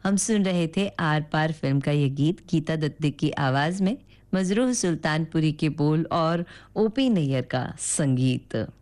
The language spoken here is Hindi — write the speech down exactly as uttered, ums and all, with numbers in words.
हम सुन रहे थे आर पार फिल्म का ये गीत गीता दत्त की आवाज में, मजरूह सुल्तानपुरी के बोल और ओपी नैयर का संगीत।